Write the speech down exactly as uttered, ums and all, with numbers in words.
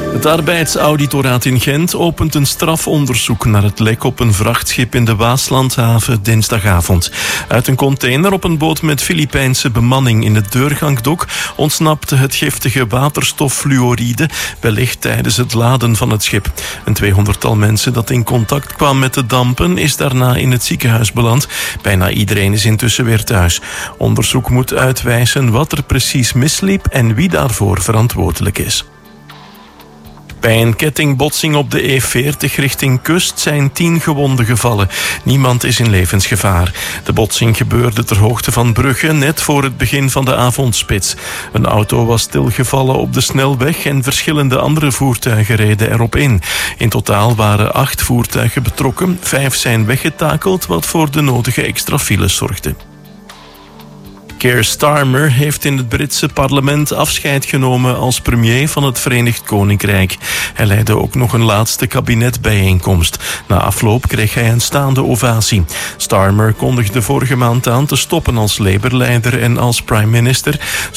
Het arbeidsauditoraat in Gent opent een strafonderzoek naar het lek op een vrachtschip in de Waaslandhaven dinsdagavond. Uit een container op een boot met Filipijnse bemanning in het Deurgangdok ontsnapte het giftige waterstoffluoride, wellicht tijdens het laden van het schip. Een tweehonderdtal mensen dat in contact kwam met de dampen is daarna in het ziekenhuis beland. Bijna iedereen is intussen weer thuis. Onderzoek moet uitwijzen wat er precies misliep en wie daarvoor verantwoordelijk is. Bij een kettingbotsing op de E veertig richting Kust zijn tien gewonden gevallen. Niemand is in levensgevaar. De botsing gebeurde ter hoogte van Brugge, net voor het begin van de avondspits. Een auto was stilgevallen op de snelweg en verschillende andere voertuigen reden erop in. In totaal waren acht voertuigen betrokken. Vijf zijn weggetakeld, wat voor de nodige extra files zorgde. Keir Starmer heeft in het Britse parlement afscheid genomen als premier van het Verenigd Koninkrijk. Hij leidde ook nog een laatste kabinetbijeenkomst. Na afloop kreeg hij een staande ovatie. Starmer kondigde vorige maand aan te stoppen als Labour-leider en als prime minister.